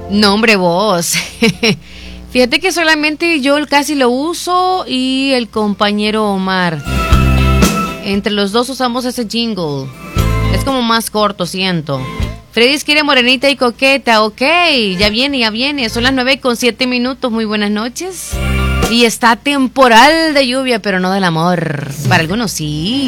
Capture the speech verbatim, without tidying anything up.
No, hombre, vos. Fíjate que solamente yo casi lo uso y el compañero Omar. Entre los dos usamos ese jingle. Es como más corto, siento. Freddy quiere morenita y coqueta. Ok, ya viene, ya viene. Son las nueve con siete minutos. Muy buenas noches. Y está temporal de lluvia, pero no del amor. Para algunos sí.